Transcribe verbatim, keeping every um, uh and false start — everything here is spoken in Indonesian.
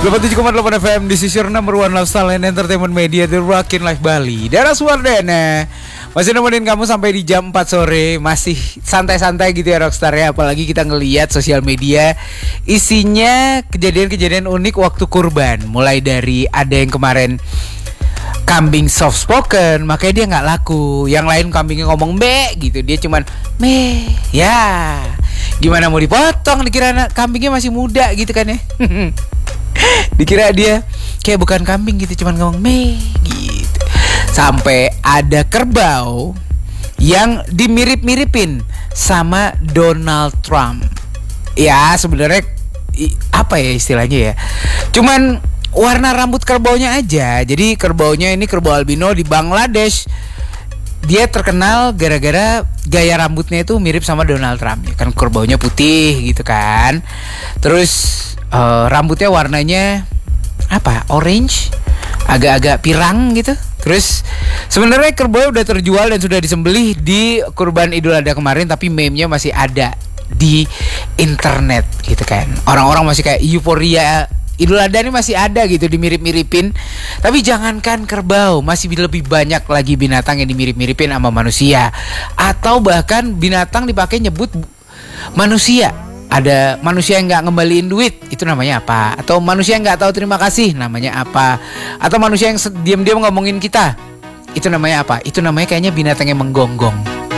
delapan puluh tujuh koma delapan F M di Sisir Number One Lifestyle and Entertainment Media The Rockin' Life Bali. Daerah Suwardana masih nemenin kamu sampai di jam empat sore. Masih santai-santai gitu ya Rockstar ya. Apalagi kita ngelihat sosial media isinya kejadian-kejadian unik waktu kurban. Mulai dari ada yang kemarin kambing soft spoken, makanya dia gak laku. Yang lain kambingnya ngomong be gitu, dia cuman me. Ya gimana mau dipotong, dikira anak kambingnya masih muda gitu kan ya. Dikira dia kayak bukan kambing gitu, cuman ngomong me gitu. Sampai ada kerbau yang dimirip-miripin sama Donald Trump. Ya sebenarnya apa ya istilahnya ya, cuman warna rambut kerbaunya aja. Jadi kerbaunya ini kerbau albino di Bangladesh. Dia terkenal gara-gara gaya rambutnya itu mirip sama Donald Trump. Ya kan kerbaunya putih gitu kan. Terus uh, rambutnya warnanya apa? Orange, agak-agak pirang gitu. Terus sebenarnya kerbau udah terjual dan sudah disembelih di kurban Idul Adha kemarin, tapi meme-nya masih ada di internet gitu kan. Orang-orang masih kayak euforia Idul Adha ini masih ada gitu, dimirip-miripin. Tapi jangankan kerbau, masih lebih banyak lagi binatang yang dimirip-miripin sama manusia. Atau bahkan binatang dipakai nyebut manusia. Ada manusia yang gak ngembaliin duit, itu namanya apa? Atau manusia yang gak tahu terima kasih, namanya apa? Atau manusia yang diam-diam ngomongin kita, itu namanya apa? Itu namanya kayaknya binatang yang menggonggong.